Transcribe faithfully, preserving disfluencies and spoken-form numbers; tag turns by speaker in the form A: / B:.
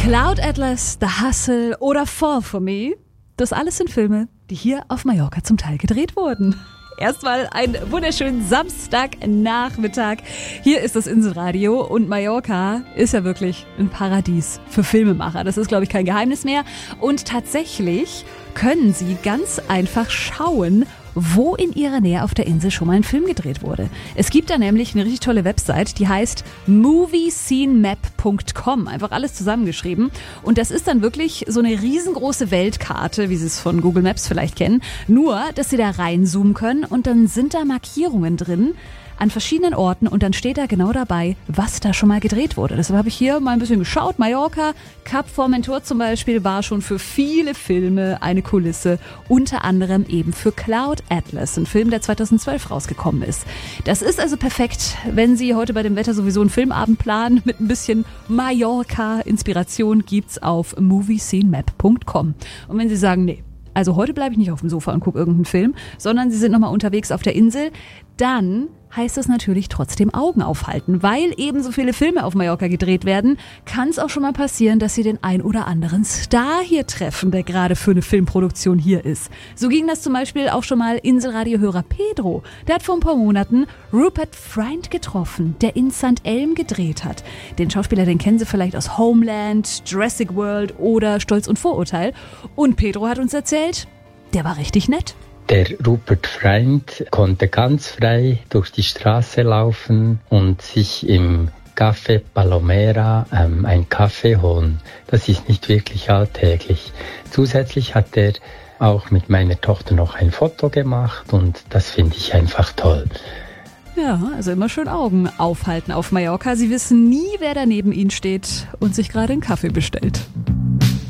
A: Cloud Atlas, The Hustle oder Fall for Me, das alles sind Filme, die hier auf Mallorca zum Teil gedreht wurden. Erstmal einen wunderschönen Samstagnachmittag. Hier ist das Inselradio und Mallorca ist ja wirklich ein Paradies für Filmemacher. Das ist, glaube ich, kein Geheimnis mehr. Und tatsächlich können Sie ganz einfach schauen, wo in Ihrer Nähe auf der Insel schon mal ein Film gedreht wurde. Es gibt da nämlich eine richtig tolle Website, die heißt movie scene map punkt com. Einfach alles zusammengeschrieben. Und das ist dann wirklich so eine riesengroße Weltkarte, wie Sie es von Google Maps vielleicht kennen. Nur, dass Sie da reinzoomen können und dann sind da Markierungen drin an verschiedenen Orten und dann steht da genau dabei, was da schon mal gedreht wurde. Deshalb habe ich hier mal ein bisschen geschaut. Mallorca, Cap Formentor zum Beispiel, war schon für viele Filme eine Kulisse, unter anderem eben für Cloud Atlas, ein Film, der zweitausendzwölf rausgekommen ist. Das ist also perfekt, wenn Sie heute bei dem Wetter sowieso einen Filmabend planen, mit ein bisschen Mallorca-Inspiration gibt's auf movie scene map punkt com. Und wenn Sie sagen, nee, also heute bleibe ich nicht auf dem Sofa und gucke irgendeinen Film, sondern Sie sind nochmal unterwegs auf der Insel, dann heißt es natürlich trotzdem Augen aufhalten. Weil eben so viele Filme auf Mallorca gedreht werden, kann es auch schon mal passieren, dass Sie den ein oder anderen Star hier treffen, der gerade für eine Filmproduktion hier ist. So ging das zum Beispiel auch schon mal Inselradiohörer Pedro. Der hat vor ein paar Monaten Rupert Friend getroffen, der in Sankt Elm gedreht hat. Den Schauspieler, den kennen Sie vielleicht aus Homeland, Jurassic World oder Stolz und Vorurteil. Und Pedro hat uns erzählt, der war richtig nett.
B: Der Rupert Friend konnte ganz frei durch die Straße laufen und sich im Café Palomera ähm, einen Kaffee holen. Das ist nicht wirklich alltäglich. Zusätzlich hat er auch mit meiner Tochter noch ein Foto gemacht und das finde ich einfach toll.
A: Ja, also immer schön Augen aufhalten auf Mallorca. Sie wissen nie, wer da neben Ihnen steht und sich gerade einen Kaffee bestellt.